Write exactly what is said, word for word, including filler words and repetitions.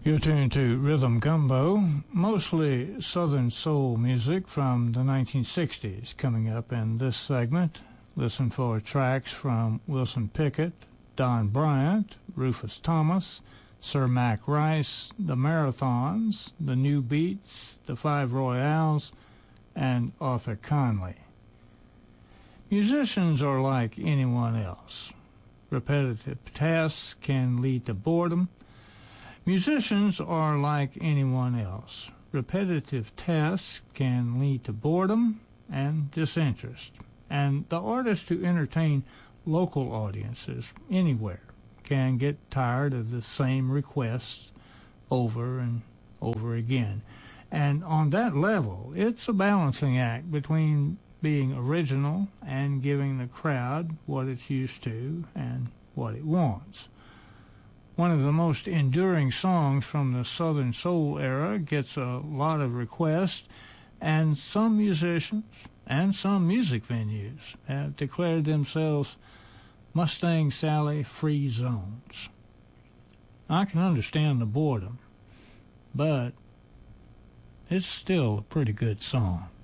You're tuned to Rhythm Gumbo, mostly Southern soul music from the nineteen sixties. Coming up in this segment, listen for tracks from Wilson Pickett, Don Bryant, Rufus Thomas, Sir Mac Rice, the Marathons, the New Beats, the Five Royales, and Arthur Conley. Musicians are like anyone else. Repetitive tasks can lead to boredom. Musicians are like anyone else. Repetitive tasks can lead to boredom and disinterest. And the artists who entertain local audiences anywhere can get tired of the same requests over and over again. And on that level, it's a balancing act between being original and giving the crowd what it's used to and what it wants. One of the most enduring songs from the Southern Soul era gets a lot of requests, and some musicians and some music venues have declared themselves Mustang Sally free zones. I can understand the boredom, but it's still a pretty good song.